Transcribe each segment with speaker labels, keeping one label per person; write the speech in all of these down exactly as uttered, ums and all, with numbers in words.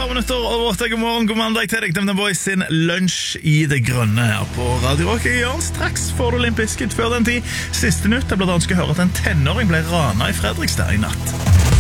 Speaker 1: minutter over åtte, god morgen, god mandag til deg. Demna Boys sin lunsj i det grønne her på Radio Rock. Jørn, straks får du Limp Bizkit før den tid. Siste nytt er blant annet skal høre at en tenåring ble rana i Fredrikstad i natt.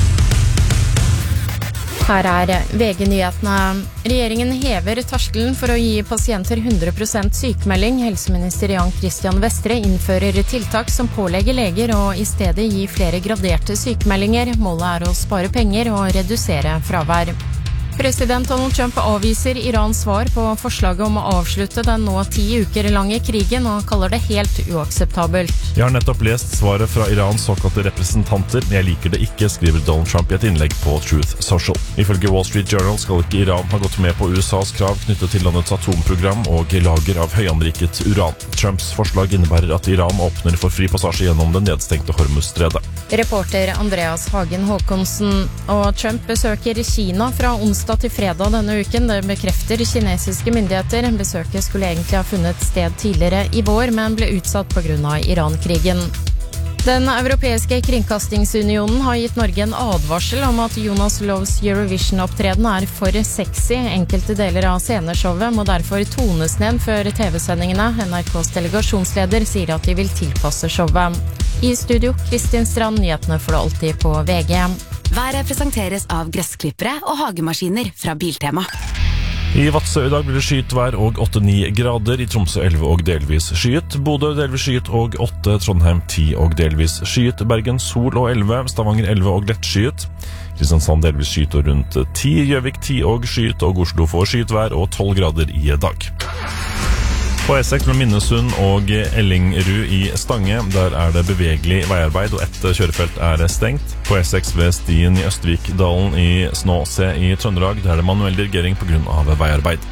Speaker 2: Her er V G-nyhetene. Regjeringen hever terskelen for å gi pasienter hundre prosent sykemelding. Helseminister Jan Christian Vestre innfører tiltak som pålegger leger å i stedet gi flere graderte sykemeldinger. Målet er å spare penger og redusere fravær. President Donald Trump avviser Irans svar på forslaget om å avslutte den nå ti uker lange krigen og kaller det helt uakseptabelt.
Speaker 3: Jeg har nettopp lest svaret fra Irans såkalte representanter. Jeg liker det ikke, skriver Donald Trump i et innlegg på Truth Social. Ifølge Wall Street Journal skal ikke Iran ha gått med på U S A's krav knyttet til landets atomprogram og lager av høyanriket uran. Trumps forslag innebærer at Iran åpner for fri passasje gjennom den nedstengte Hormuz-stredet.
Speaker 2: Reporter Andreas Hagen Håkonsen. Og Trump besøker Kina fra onsdag til fredag denne uken. Det bekrefter kinesiske myndigheter. Besøket skulle egentlig ha funnet sted tidligere i vår, men ble utsatt på grunn av Iran-krigen. Den europeiske kringkastingsunionen har gitt Norge en advarsel om at Jonas Loves Eurovision-opptreden er for sexy. Enkelte deler av sceneshowet må derfor tones ned før T V-sendingene. N R K's delegasjonsleder sier at de vil tilpasse showet. I studio, Kristin Strand, nyhetene får du alltid på V G.
Speaker 4: Været presenteres av gressklippere og hagemaskiner fra Biltema.
Speaker 3: I Vadsø i dag blir det skyet vær og åtte til ni grader. I Tromsø elleve og delvis skyet. Bodø delvis skyet og åtte. Trondheim ti og delvis skyet. Bergen sol og elleve. Stavanger elleve og lett skyet. Kristiansand delvis skyet og rundt ti. Gjøvik ti og skyet, og Oslo får skyet vær og tolv grader i dag. På E seks med Minnesund og Ellingrud i Stange, der er det bevegelig veiarbeid, og ett kjørefelt er stengt. På E seks ved stien i Østvikdalen i Snåse i Trøndelag, der er det manuell dirigering på grunn av veiarbeid.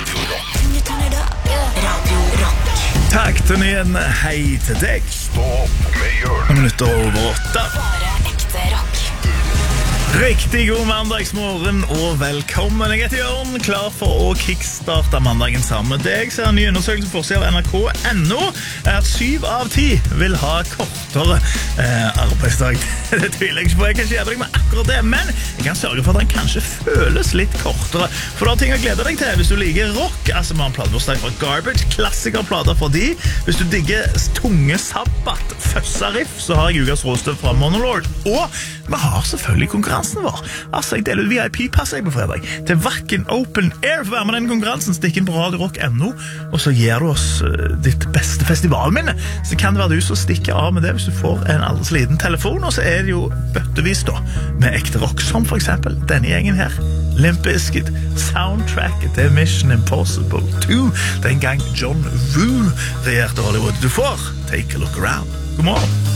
Speaker 1: Takk til igjen, hei til deg.
Speaker 5: Stopp med Jørn.
Speaker 1: Minutter over åtte.
Speaker 4: Bare ekte rock.
Speaker 1: Riktig god mandagsmorgen og velkommen. Jeg heter Jørn, klar for å kickstarte mandagen sammen med deg. Så er en ny undersøkelse på forsiden av N R K punktum N O er at syv av ti vil ha kortere eh, arbeidsdag. Det tviler jeg ikke på. Jeg kan ikke gjøre deg med akkurat det, men jeg kan sørge for at den kanskje føles litt kortere. For det er ting å glede deg til hvis du liker rock. Altså, vi har en platebursdag fra Garbage, klassikerplater for de. Hvis du digger tunge sabbat, føssa riff, så har jeg ukas råstøv fra Monolord. Og vi har selvfølgelig konkurranse vår. Altså, jeg deler ut V I P-passer på fredag til Wacken Open Air. For å være med den konkurransen, stikk inn på Radio Rock punktum N O, og så gir du oss uh, ditt beste festivalminne. Så kan det være du som stikker av med det hvis du får en aldri så liten telefon. Og så er det jo bøttevis da, med ekte rock, som for eksempel denne gjengen her. Limp Bizkit, soundtracket til Mission Impossible to, den gang John Woo regjerte Hollywood. Du får Take a Look Around. God morgen.